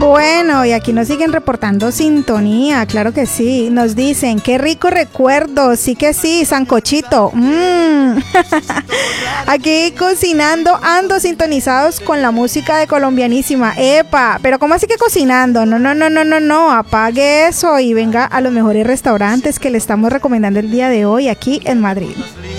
Bueno, y aquí nos siguen reportando sintonía, claro que sí. Nos dicen, qué rico recuerdo, sí que sí, sancochito. Aquí cocinando, ando sintonizados con la música de Colombianísima. Epa, pero ¿cómo así que cocinando? No, apague eso y venga a los mejores restaurantes que le estamos recomendando el día de hoy aquí en Madrid.